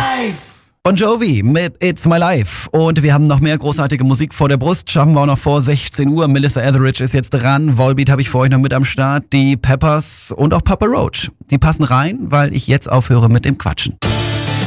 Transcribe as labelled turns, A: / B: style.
A: Bon Jovi mit It's My Life. Und wir haben noch mehr großartige Musik vor der Brust. Schaffen wir auch noch vor 16 Uhr. Melissa Etheridge ist jetzt dran. Volbeat habe ich für euch noch mit am Start. Die Peppers und auch Papa Roach. Die passen rein, weil ich jetzt aufhöre mit dem Quatschen.